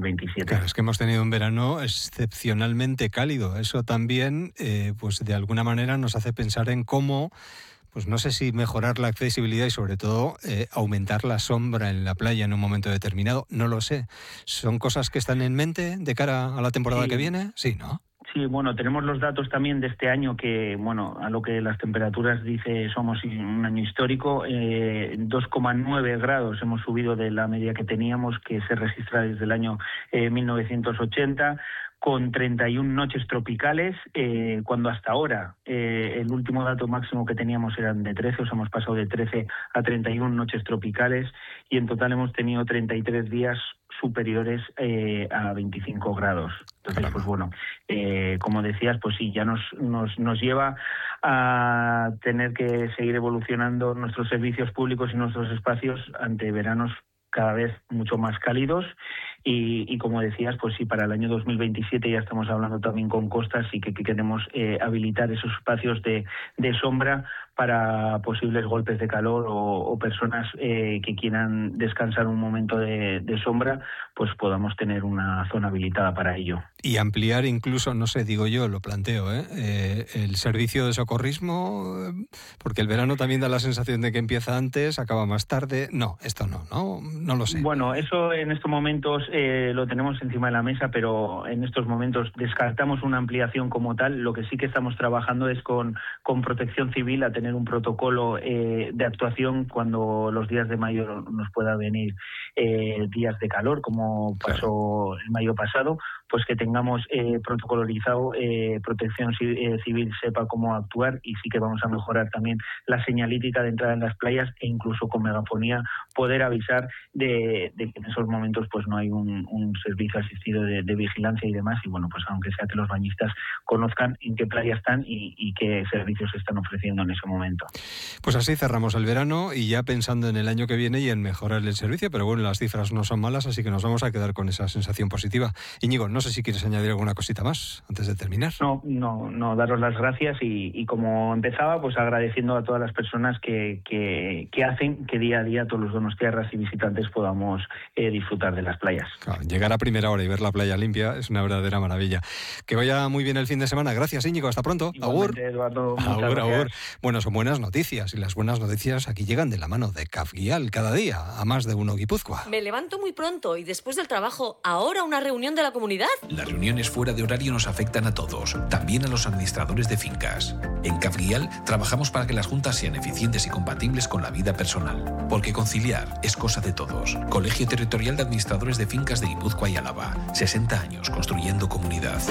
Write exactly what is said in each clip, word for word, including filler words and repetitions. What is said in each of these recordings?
mil veintisiete. Claro, es que hemos tenido un verano excepcionalmente cálido. Eso también, eh, pues de alguna manera nos hace pensar en cómo, pues no sé si mejorar la accesibilidad y sobre todo eh, aumentar la sombra en la playa en un momento determinado. No lo sé. ¿Son cosas que están en mente de cara a la temporada Sí. que viene? Sí, ¿no? Sí, bueno, tenemos los datos también de este año que, bueno, a lo que las temperaturas dice somos un año histórico. Eh, dos coma nueve grados hemos subido de la media que teníamos, que se registra desde el año eh, mil novecientos ochenta, con treinta y una noches tropicales, eh, cuando hasta ahora eh, el último dato máximo que teníamos eran de trece, o sea, hemos pasado de trece a treinta y una noches tropicales, y en total hemos tenido treinta y tres días superiores eh, a veinticinco grados. Entonces, Caramba. pues bueno, eh, como decías, pues sí, ya nos, nos, nos lleva a tener que seguir evolucionando nuestros servicios públicos y nuestros espacios ante veranos cada vez mucho más cálidos. Y, y como decías, pues sí, para el año dos mil veintisiete ya estamos hablando también con Costas y que, que queremos eh, habilitar esos espacios de, de sombra para posibles golpes de calor o, o personas eh, que quieran descansar un momento de, de sombra, pues podamos tener una zona habilitada para ello. Y ampliar incluso, no sé, digo yo, lo planteo, ¿eh? Eh, el servicio de socorrismo, porque el verano también da la sensación de que empieza antes, acaba más tarde. No, esto no, no, no lo sé. Bueno, eso en estos momentos eh, lo tenemos encima de la mesa, pero en estos momentos descartamos una ampliación como tal. Lo que sí que estamos trabajando es con, con Protección Civil a tener un protocolo eh, de actuación cuando los días de mayo nos pueda venir eh, días de calor, como pasó claro. el mayo pasado, pues que tengamos eh, protocolarizado, eh, Protección Civil sepa cómo actuar, y sí que vamos a mejorar también la señalítica de entrada en las playas e incluso con megafonía poder avisar de, de que en esos momentos pues no hay un, un servicio asistido de, de vigilancia y demás, y bueno, pues aunque sea que los bañistas conozcan en qué playa están y, y qué servicios se están ofreciendo en ese momento. Pues así cerramos el verano y ya pensando en el año que viene y en mejorar el servicio, pero bueno, las cifras no son malas, así que nos vamos a quedar con esa sensación positiva. Íñigo, no sé si quieres añadir alguna cosita más antes de terminar. No, no, no, daros las gracias y, y como empezaba, pues agradeciendo a todas las personas que, que, que hacen que día a día todos los donostiarras y visitantes podamos eh, disfrutar de las playas. Claro, llegar a primera hora y ver la playa limpia es una verdadera maravilla. Que vaya muy bien el fin de semana. Gracias, Íñigo. Hasta pronto. Agur. Eduardo, muchas agur, gracias. agur. Bueno, son buenas noticias y las buenas noticias aquí llegan de la mano de Cafguial cada día, a más de uno Guipúzcoa. Me levanto muy pronto y después del trabajo, ahora una reunión de la comunidad. Las reuniones fuera de horario nos afectan a todos, también a los administradores de fincas. En Cafguial trabajamos para que las juntas sean eficientes y compatibles con la vida personal, porque conciliar es cosa de todos. Colegio Territorial de Administradores de Fincas de Guipúzcoa y Álava. sesenta años construyendo comunidad.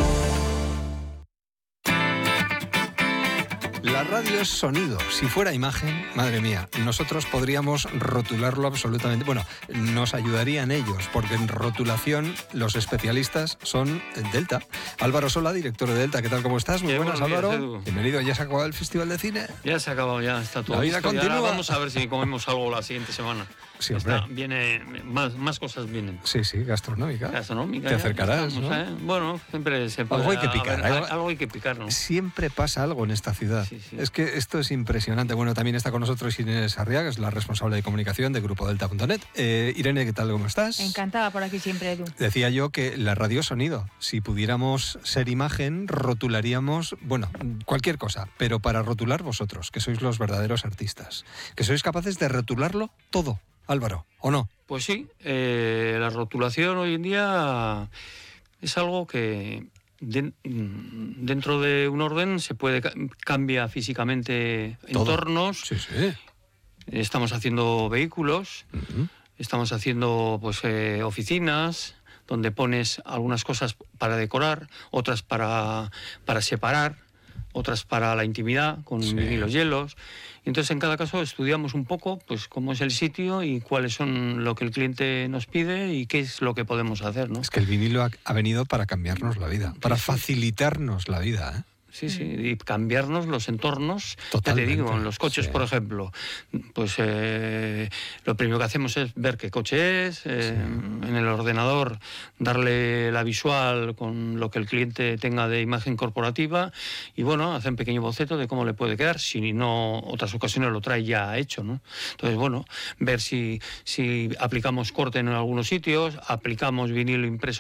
La radio es sonido. Si fuera imagen, madre mía, nosotros podríamos rotularlo absolutamente. Bueno, nos ayudarían ellos, porque en rotulación los especialistas son Delta. Álvaro Sola, director de Delta. ¿Qué tal, cómo estás? Muy Qué buenas, buenos días, Álvaro. Edu. Bienvenido. ¿Ya se ha acabado el Festival de Cine? Ya se ha acabado, ya está todo. La vida listo. Y continúa. ahora vamos a ver si comemos algo la siguiente semana. Sí, hombre. Está, viene, más, más cosas vienen. Sí, sí, gastronómica. Gastronómica. Te ya acercarás, estamos, ¿no? ¿eh? Bueno, siempre se puede. Algo hay que picar. Ver, algo, algo hay que picar, ¿no? Siempre pasa algo en esta ciudad. Sí, sí. Es que esto es impresionante. Bueno, también está con nosotros Inés Arriaga, es la responsable de comunicación de grupo delta punto net. Eh, Irene, ¿qué tal? ¿Cómo estás? Encantada por aquí siempre, Edu. Decía yo que la radio es sonido. Si pudiéramos ser imagen, rotularíamos, bueno, cualquier cosa, pero para rotular vosotros, que sois los verdaderos artistas, que sois capaces de rotularlo todo, Álvaro, ¿o no? Pues sí, eh, la rotulación hoy en día es algo que de, dentro de un orden se puede cambia físicamente todo. Entornos. Sí, sí. Estamos haciendo vehículos, Uh-huh. estamos haciendo pues eh, oficinas donde pones algunas cosas para decorar, otras para, para separar, otras para la intimidad, con Sí. vinilos hielos. Entonces, en cada caso, estudiamos un poco pues cómo es el sitio y cuáles son lo que el cliente nos pide y qué es lo que podemos hacer, ¿no? Es que el vinilo ha, ha venido para cambiarnos la vida, para Sí, sí. facilitarnos la vida, ¿eh? Sí, sí, y cambiarnos los entornos. Totalmente, Ya te digo, en los coches, sí. por ejemplo, pues eh, lo primero que hacemos es ver qué coche es, eh, Sí. en el ordenador darle la visual con lo que el cliente tenga de imagen corporativa y bueno, hacer un pequeño boceto de cómo le puede quedar, si no otras ocasiones lo trae ya hecho, ¿no? Entonces, bueno, ver si, si aplicamos corte en algunos sitios, aplicamos vinilo impreso